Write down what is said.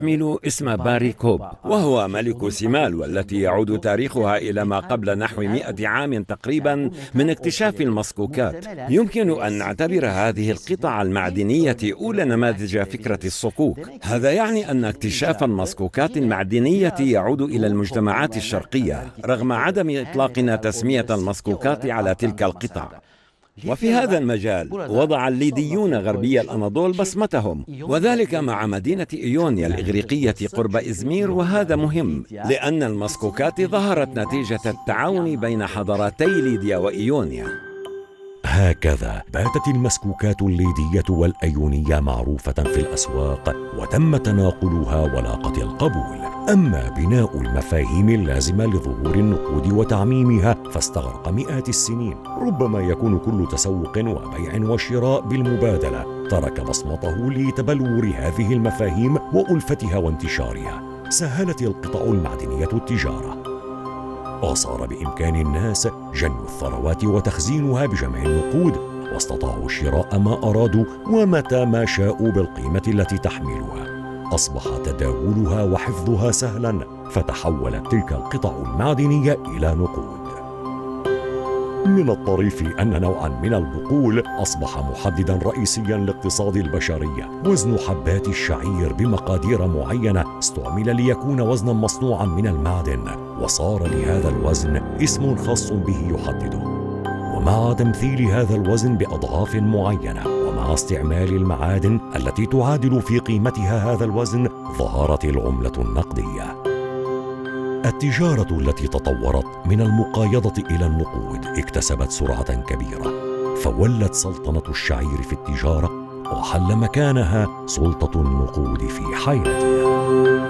تحمل اسم باري كوب، وهو ملك سيمال، والتي يعود تاريخها إلى ما قبل نحو 100 عام تقريبا من اكتشاف المصكوكات. يمكن أن نعتبر هذه القطع المعدنية أولى نماذج فكرة الصكوك. هذا يعني أن اكتشاف المصكوكات المعدنية يعود إلى المجتمعات الشرقية، رغم عدم إطلاقنا تسمية المصكوكات على تلك القطع. وفي هذا المجال وضع الليديون غربي الأناضول بصمتهم، وذلك مع مدينة إيونيا الإغريقية قرب إزمير. وهذا مهم لأن المصكوكات ظهرت نتيجة التعاون بين حضارتي ليديا وإيونيا. هكذا باتت المسكوكات الليدية والأيونية معروفة في الأسواق، وتم تناقلها ولاقت القبول. أما بناء المفاهيم اللازمة لظهور النقود وتعميمها فاستغرق مئات السنين. ربما يكون كل تسوق وبيع وشراء بالمبادلة ترك بصمته لتبلور هذه المفاهيم وألفتها وانتشارها. سهلت القطع المعدنية التجارة، وصار بإمكان الناس جني الثروات وتخزينها بجمع النقود، واستطاعوا شراء ما أرادوا ومتى ما شاءوا بالقيمة التي تحملها. أصبح تداولها وحفظها سهلا، فتحولت تلك القطع المعدنية إلى نقود. من الطريف أن نوعا من البقول أصبح محددا رئيسيا لاقتصاد البشرية. وزن حبات الشعير بمقادير معينة استعمل ليكون وزنا مصنوعا من المعدن، وصار لهذا الوزن اسم خاص به يحدده. ومع تمثيل هذا الوزن بأضعاف معينة، ومع استعمال المعادن التي تعادل في قيمتها هذا الوزن، ظهرت العملة النقدية. التجارة التي تطورت من المقايضة إلى النقود اكتسبت سرعة كبيرة، فولت سلطنة الشعير في التجارة، وحل مكانها سلطة النقود في حياتنا.